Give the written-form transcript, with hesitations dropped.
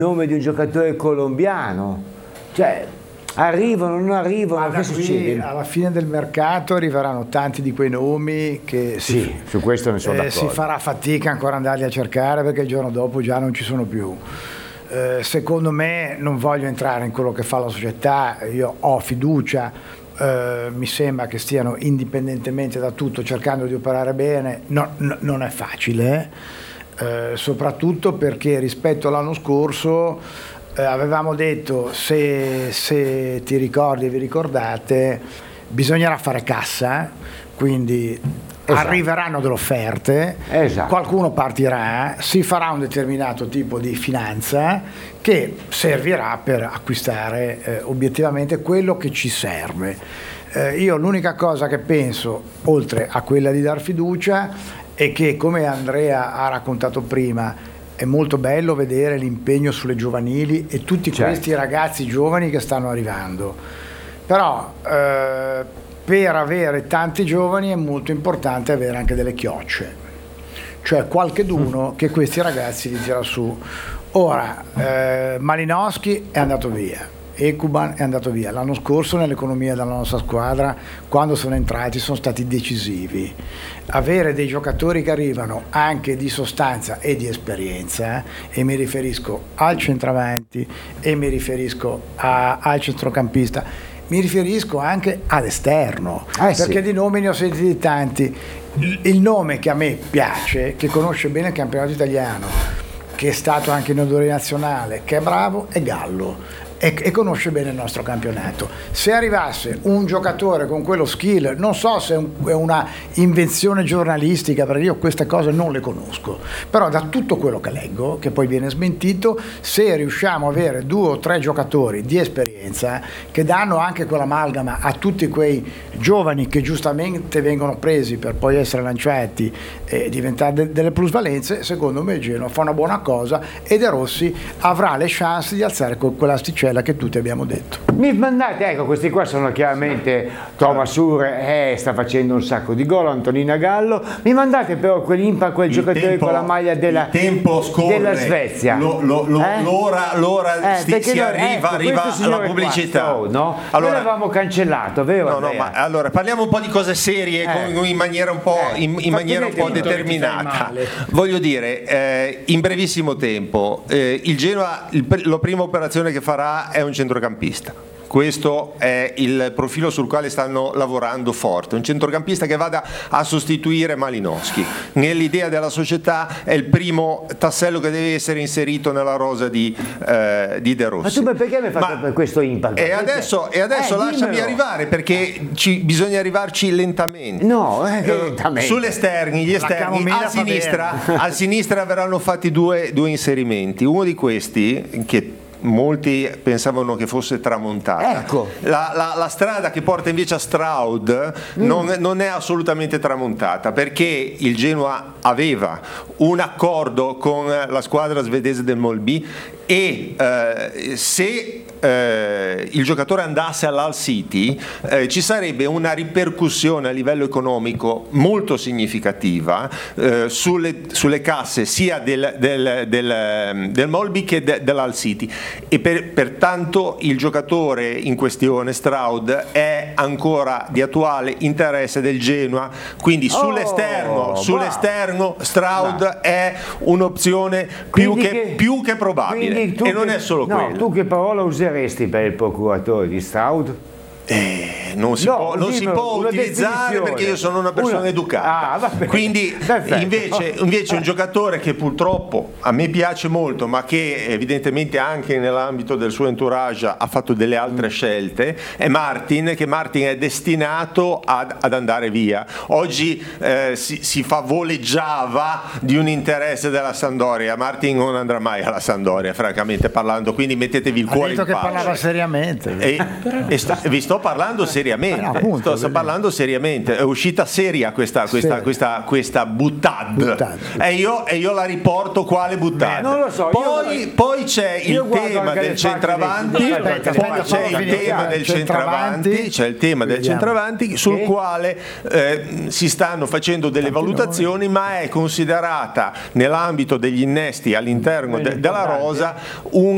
nome di un giocatore colombiano, cioè arrivano, non arrivano, che succede? Alla fine del mercato arriveranno tanti di quei nomi che sì, su questo ne sono d'accordo. Si farà fatica ancora andarli a cercare perché il giorno dopo già non ci sono più. Secondo me, non voglio entrare in quello che fa la società, io ho fiducia, mi sembra che stiano indipendentemente da tutto cercando di operare bene, non è facile. Soprattutto perché rispetto all'anno scorso avevamo detto, se ti ricordi e vi ricordate, bisognerà fare cassa, quindi arriveranno delle offerte, qualcuno partirà, si farà un determinato tipo di finanza che servirà per acquistare obiettivamente quello che ci serve. Io l'unica cosa che penso, oltre a quella di dar fiducia, e che, come Andrea ha raccontato prima, è molto bello vedere l'impegno sulle giovanili e tutti questi ragazzi giovani che stanno arrivando, però per avere tanti giovani è molto importante avere anche delle chiocce, cioè qualcheduno che questi ragazzi li tira su. Ora Malinowski è andato via, Ekuban è andato via. L'anno scorso nell'economia della nostra squadra, quando sono entrati, sono stati decisivi. Avere dei giocatori che arrivano anche di sostanza e di esperienza, e mi riferisco al centravanti, e mi riferisco al centrocampista, mi riferisco anche all'esterno, perché di nomi ne ho sentiti tanti. Il nome che a me piace, che conosce bene il campionato italiano, che è stato anche in odore nazionale, che è bravo, è Gallo. E conosce bene il nostro campionato. Se arrivasse un giocatore con quello skill, non so se è una invenzione giornalistica, perché io queste cose non le conosco, però da tutto quello che leggo, che poi viene smentito, se riusciamo a avere 2 o 3 giocatori di esperienza che danno anche quell'amalgama a tutti quei giovani che giustamente vengono presi per poi essere lanciati e diventare delle plusvalenze, secondo me il Genoa fa una buona cosa e De Rossi avrà le chance di alzare quell'asticella che tutti abbiamo detto. Mi mandate, ecco, questi qua sono chiaramente Thomas Ure, sta facendo un sacco di gol, Antonina Gallo. Mi mandate però quel giocatore con la maglia della Svezia. L'ora si arriva alla pubblicità. No? Allora l'avevamo cancellato, vero? No, ma allora parliamo un po' di cose serie in maniera un po' determinata. Voglio dire, in brevissimo tempo, il Genoa, la prima operazione che farà è un centrocampista. Questo è il profilo sul quale stanno lavorando forte, un centrocampista che vada a sostituire Malinowski. Nell'idea della società è il primo tassello che deve essere inserito nella rosa di De Rossi. Ma tu perché mi hai fatto questo impact? E adesso lasciami arrivare, perché bisogna arrivarci lentamente. Lentamente. Gli esterni, a sinistra verranno fatti due inserimenti. Uno di questi, che molti pensavano che fosse tramontata, la strada che porta invece a Stroud non è assolutamente tramontata, perché il Genoa aveva un accordo con la squadra svedese del Molby e se il giocatore andasse all'Hull City ci sarebbe una ripercussione a livello economico molto significativa sulle casse sia del Molby che dell'Hull City, e pertanto il giocatore in questione, Stroud, è ancora di attuale interesse del Genoa, quindi sull'esterno Stroud è un'opzione più che probabile, e non è solo quello. Tu che parola useresti per il procuratore di Stroud? Non si può utilizzare, perché io sono una persona educata, quindi invece un giocatore che purtroppo a me piace molto, ma che evidentemente anche nell'ambito del suo entourage ha fatto delle altre scelte, è Martin è destinato ad andare via. Oggi si favoleggiava di un interesse della Sampdoria. Martin non andrà mai alla Sampdoria, francamente parlando, quindi mettetetevi il cuore in pace. Ha detto che parlava seriamente. Vi sto parlando seriamente, sto parlando seriamente. È uscita seria questa buttad. E io la riporto quale buttad. Non lo so. Poi c'è il tema del centravanti. C'è il tema del centravanti sul quale si stanno facendo delle valutazioni, ma è considerata nell'ambito degli innesti all'interno della rosa un